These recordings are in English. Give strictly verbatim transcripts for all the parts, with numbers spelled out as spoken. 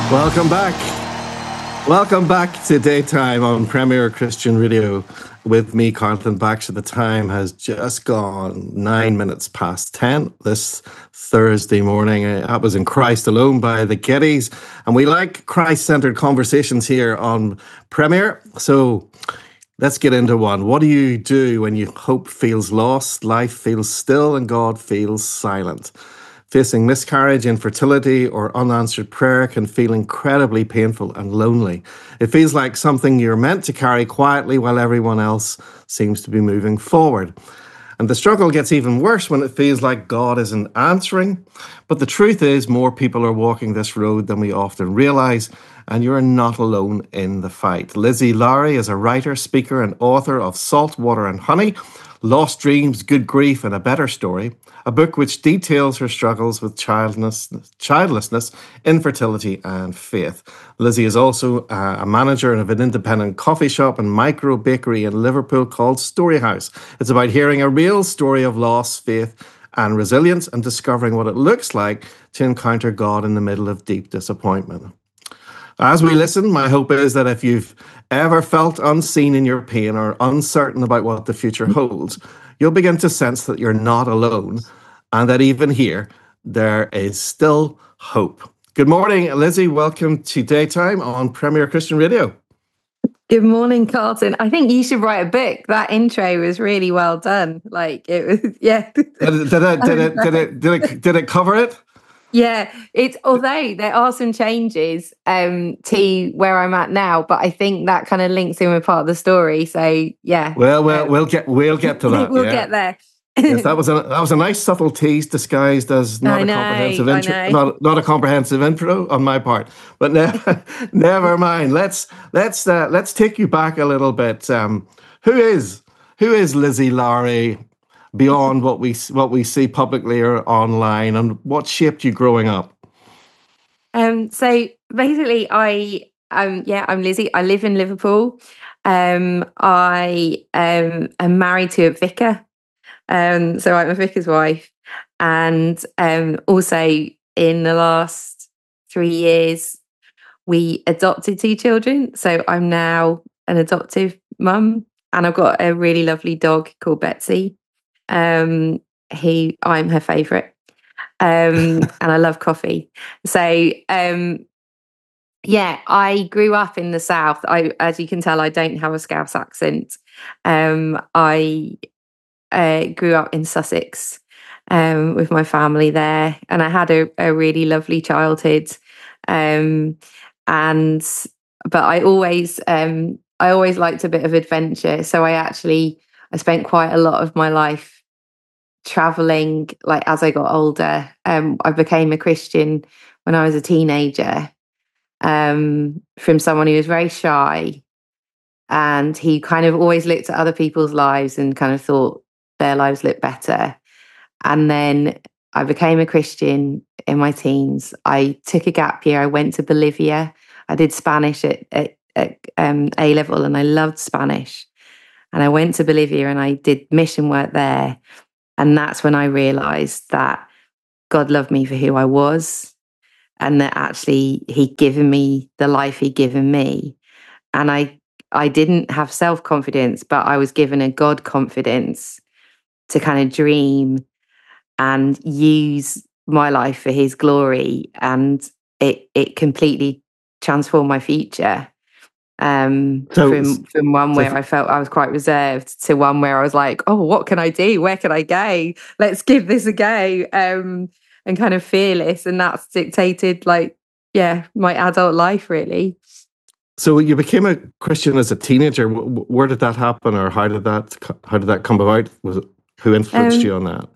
Welcome back. Welcome back to Daytime on Premier Christian Radio with me, Carlton Baxter. The time has just gone nine minutes past ten this Thursday morning. That was In Christ Alone by the Gettys. And we like Christ-centered conversations here on Premier. So let's get into one. What do you do when you hope feels lost, life feels still, and God feels silent? Facing miscarriage, infertility, or unanswered prayer can feel incredibly painful and lonely. It feels like something you're meant to carry quietly while everyone else seems to be moving forward. And the struggle gets even worse when it feels like God isn't answering. But the truth is, more people are walking this road than we often realize, and you're not alone in the fight. Lizzie Lowry is a writer, speaker, and author of Salt, Water and Honey, Lost Dreams, Good Grief, and A Better Story, a book which details her struggles with childlessness, childlessness, infertility, and faith. Lizzie is also uh, a manager of an independent coffee shop and micro bakery in Liverpool called Story House. It's about hearing a real story of loss, faith, and resilience, and discovering what it looks like to encounter God in the middle of deep disappointment. As we listen, my hope is that if you've ever felt unseen in your pain or uncertain about what the future holds, you'll begin to sense that you're not alone and that even here, there is still hope. Good morning, Lizzie. Welcome to Daytime on Premier Christian Radio. Good morning, Carlton. I think you should write a book. That intro was really well done. Like it was, yeah. Did it, did it, did it, did it, did it, did it cover it? Yeah, it's although there are some changes um, to where I'm at now, but I think that kind of links in with part of the story. So yeah. Well, well, um, we'll get we'll get to that. we'll yeah. get there. Yes, that was a that was a nice subtle tease disguised as not I a know, comprehensive I intro, know. not not a comprehensive intro on my part. But ne- never mind. Let's let's uh, let's take you back a little bit. Um, who is who is Lizzie Lowry beyond what we what we see publicly or online, and what shaped you growing up? Um, so basically, I um yeah, I'm Lizzie. I live in Liverpool. Um, I um am married to a vicar. Um, so I'm a vicar's wife, and um, also in the last three years, we adopted two children. So I'm now an adoptive mum, and I've got a really lovely dog called Betsy. Um, he, I'm her favourite, um, and I love coffee. So um, yeah, I grew up in the South. I, as you can tell, I don't have a Scouse accent. Um, I Uh, grew up in Sussex um, with my family there, and I had a, a really lovely childhood. Um, and but I always, um, I always liked a bit of adventure. So I actually, I spent quite a lot of my life traveling. Like as I got older, um, I became a Christian when I was a teenager. Um, from someone who was very shy, and he kind of always looked at other people's lives and kind of thought their lives look better. And then I became a Christian in my teens. I took a gap year. I went to Bolivia. I did Spanish at, at, at um, A level, and I loved Spanish. And I went to Bolivia and I did mission work there. And that's when I realized that God loved me for who I was, and that actually He'd given me the life He'd given me. And I, I didn't have self-confidence, but I was given a God confidence to kind of dream and use my life for His glory, and it it completely transformed my future. Um, so, from from one so where I felt I was quite reserved to one where I was like, oh, what can I do? Where can I go? Let's give this a go. Um, and kind of fearless, and that's dictated, like, yeah, my adult life really. So you became a Christian as a teenager. Where did that happen, or how did that how did that come about? Was it Who influenced um, you on that?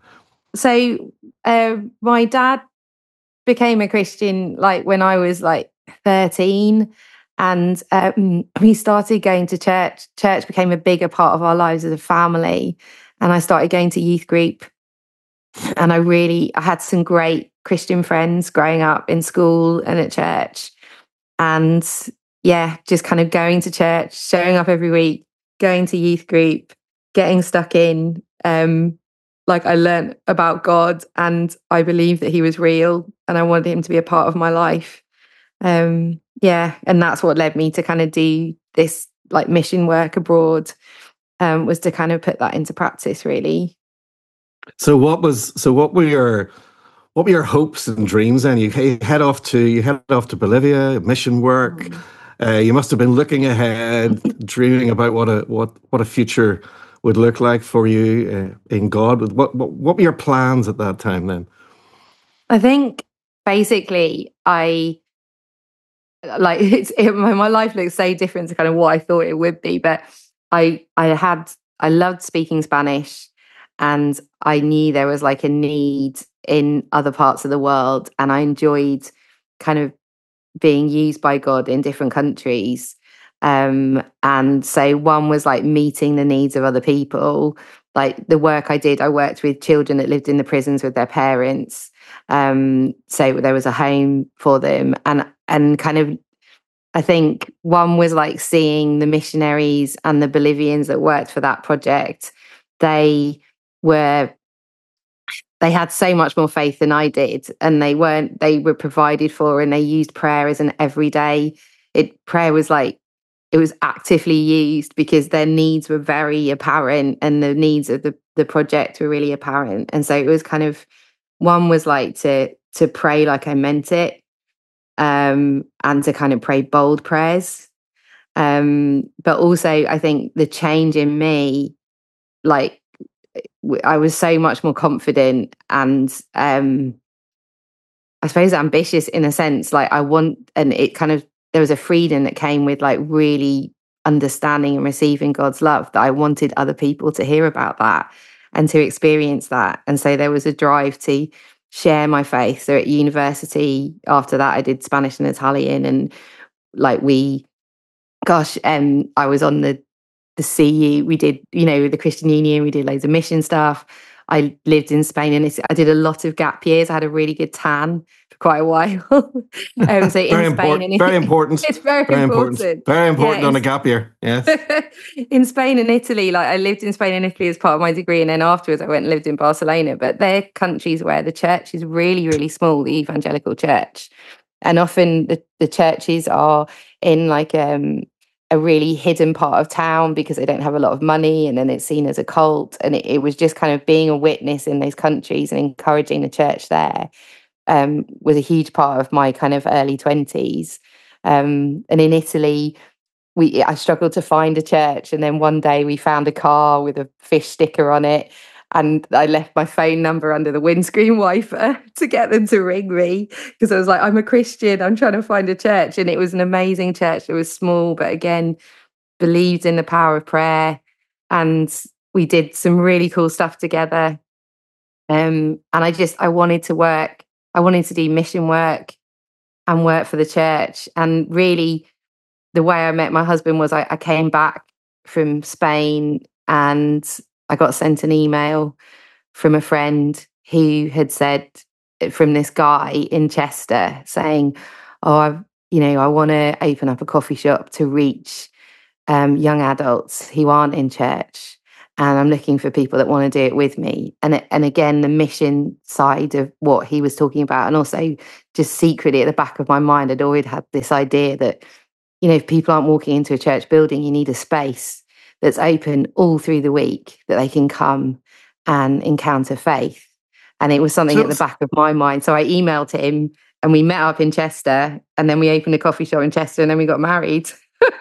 So uh, my dad became a Christian like when I was like thirteen, and um, we started going to church. Church became a bigger part of our lives as a family, and I started going to youth group. And I really, I had some great Christian friends growing up in school and at church. And yeah, just kind of going to church, showing up every week, going to youth group, getting stuck in. Um, like I learned about God, and I believed that He was real, and I wanted Him to be a part of my life. Um, yeah, and that's what led me to kind of do this like mission work abroad, um, was to kind of put that into practice, really. So what was so what were your what were your hopes and dreams then? You head off to you head off to Bolivia, mission work. Mm. Uh, you must have been looking ahead, dreaming about what a what what a future would look like for you uh, in God. What, what what were your plans at that time then? I think basically I like it's it, my, my life looks so different to kind of what I thought it would be, but I I had I loved speaking Spanish, and I knew there was like a need in other parts of the world, and I enjoyed kind of being used by God in different countries. Um, and so one was like meeting the needs of other people. Like the work I did, I worked with children that lived in the prisons with their parents. Um, so there was a home for them, and and kind of I think one was like seeing the missionaries and the Bolivians that worked for that project. They were they had so much more faith than I did, and they weren't they were provided for, and they used prayer as an everyday it prayer was like it was actively used because their needs were very apparent, and the needs of the the project were really apparent. And so it was kind of one was like to to pray like I meant it, um and to kind of pray bold prayers, um but also I think the change in me, like I was so much more confident and um I suppose ambitious in a sense. Like I want, and it kind of there was a freedom that came with like really understanding and receiving God's love, that I wanted other people to hear about that and to experience that. And so there was a drive to share my faith. So at university after that I did Spanish and Italian, and like we gosh um I was on the the C U. We did, you know, the Christian Union. We did loads of mission stuff. I lived in Spain, and it's, I did a lot of gap years. I had a really good tan for quite a while. um, so Very in Spain, important. and Very important. it's very, Very important. important. Very important Yeah, on in, a gap year. Yes. in Spain and Italy, like I lived in Spain and Italy as part of my degree, and then afterwards I went and lived in Barcelona. But they're countries where the church is really, really small, the evangelical church, and often the the churches are in like um a really hidden part of town because they don't have a lot of money, and then it's seen as a cult. And it, it was just kind of being a witness in those countries and encouraging the church there, um, was a huge part of my kind of early twenties. Um, and in Italy, we I struggled to find a church, and then one day we found a car with a fish sticker on it, and I left my phone number under the windscreen wiper to get them to ring me, because I was like, I'm a Christian, I'm trying to find a church. And it was an amazing church. It was small, but again, believed in the power of prayer. And we did some really cool stuff together. Um, and I just, I wanted to work, I wanted to do mission work and work for the church. And really, the way I met my husband was I, I came back from Spain, and I got sent an email from a friend who had said, from this guy in Chester, saying, oh, I've, you know, I want to open up a coffee shop to reach um, young adults who aren't in church. And I'm looking for people that want to do it with me. And, and again, the mission side of what he was talking about. And also just secretly at the back of my mind, I'd always had this idea that, you know, if people aren't walking into a church building, you need a space that's open all through the week that they can come and encounter faith. And it was something So, at the back of my mind. So I emailed him, and we met up in Chester, and then we opened a coffee shop in Chester, and then we got married.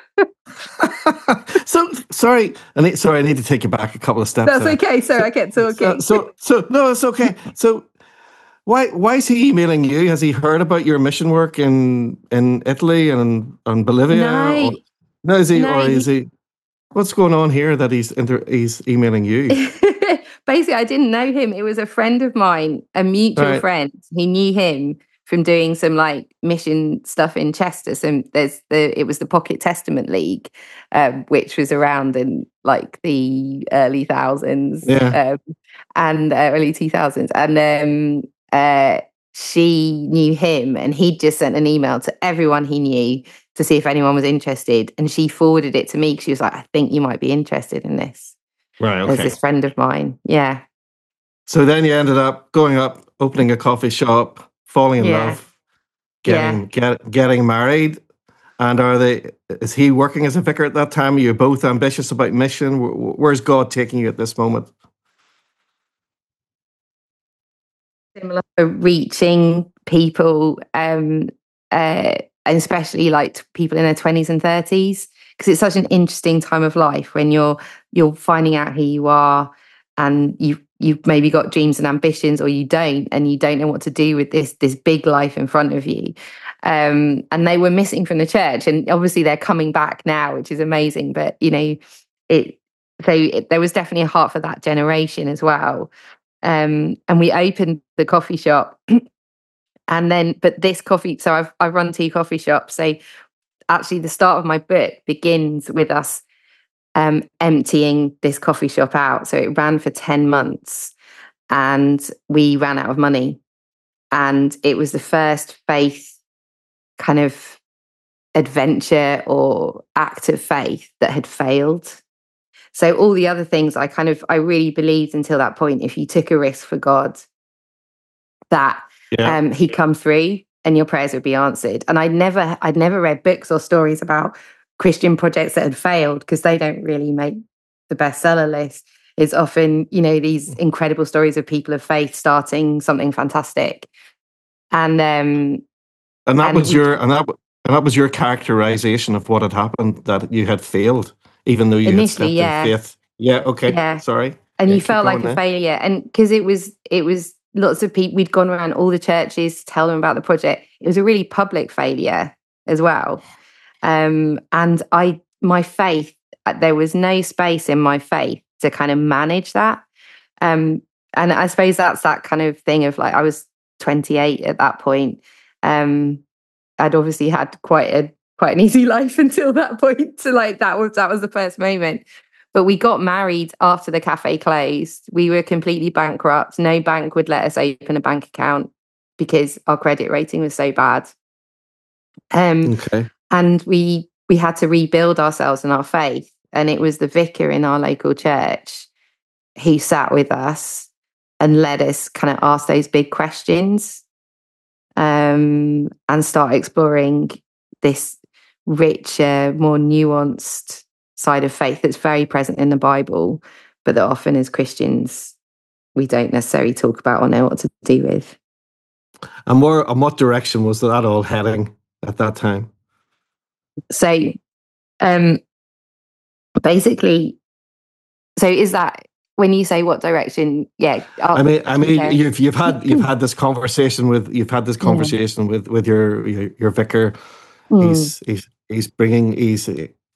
so sorry, I need, sorry, I need to take you back a couple of steps. That's there. Okay. So I get talking. So, so, so no, it's okay. So, why, why is he emailing you? Has he heard about your mission work in in Italy and and Bolivia? No, or, no, is he, no, or is he? What's going on here that he's inter, he's emailing you? Basically, I didn't know him. It was a friend of mine, a mutual right. friend. He knew him from doing some like mission stuff in Chester. So there's the it was the Pocket Testament League, um, which was around in like the early thousands, yeah. um, and uh, early two thousands. And um, uh, she knew him, and he'd just sent an email to everyone he knew to see if anyone was interested. And she forwarded it to me because she was like, I think you might be interested in this. Right. Okay. There's this friend of mine. Yeah. So then you ended up going up, opening a coffee shop, falling in yeah. love. getting get, getting married. And are they? Is he working as a vicar at that time? Are you both ambitious about mission? Where's God taking you at this moment? Similar for reaching people, um, uh, and especially like people in their twenties and thirties, because it's such an interesting time of life when you're you're finding out who you are, and you you've maybe got dreams and ambitions, or you don't, and you don't know what to do with this this big life in front of you. Um, and they were missing from the church, and obviously they're coming back now, which is amazing. But you know, it so it, there was definitely a heart for that generation as well. Um, and we opened the coffee shop, and then but this coffee. So I've I've run two coffee shops. So actually, the start of my book begins with us um, emptying this coffee shop out. So it ran for ten months, and we ran out of money, and it was the first faith kind of adventure or act of faith that had failed. So all the other things I kind of, I really believed until that point, if you took a risk for God, that yeah. um, he'd come through and your prayers would be answered. And I'd never, I'd never read books or stories about Christian projects that had failed, because they don't really make the bestseller list. It's often, you know, these incredible stories of people of faith starting something fantastic. And um, and that and was we, your and that and that was your characterization of what had happened, that you had failed, even though you initially, had stepped yeah. in faith. Yeah, okay. Yeah. Sorry. And yeah, you felt like a failure. And because it was it was lots of people, we'd gone around all the churches to tell them about the project. It was a really public failure as well. Um, and I my faith, there was no space in my faith to kind of manage that. Um, and I suppose that's that kind of thing of like, I was twenty-eight at that point. Um, I'd obviously had quite a quite an easy life until that point. So like that was that was the first moment. But we got married after the cafe closed. We were completely bankrupt. No bank would let us open a bank account because our credit rating was so bad. Um, okay. And we we had to rebuild ourselves and our faith. And it was the vicar in our local church who sat with us and let us kind of ask those big questions. Um, and start exploring this richer, more nuanced side of faith that's very present in the Bible, but that often as Christians, we don't necessarily talk about or know what to do with. And more, and what direction was that all heading at that time? So, um, basically, so is that, when you say what direction, yeah. I'll, I mean, I mean, yeah. you've you've had you've had this conversation with you've had this conversation yeah. with with your your, your vicar. Mm. He's he's he's bringing he's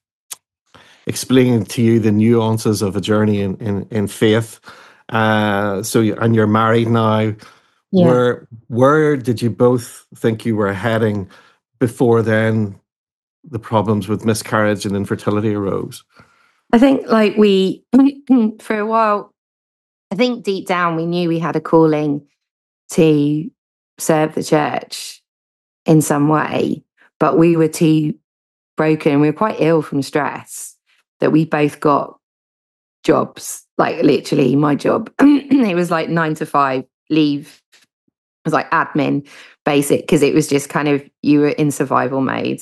explaining to you the nuances of a journey in in, in faith. Uh, so you, and you're married now. Yeah. Where where did you both think you were heading before then? The problems with miscarriage and infertility arose. I think, like we for a while. I think deep down we knew we had a calling to serve the church in some way, but we were too broken. We were quite ill from stress that we both got jobs, like literally my job. It was like nine to five, leave. It was like admin, basic, because it was just kind of, you were in survival mode.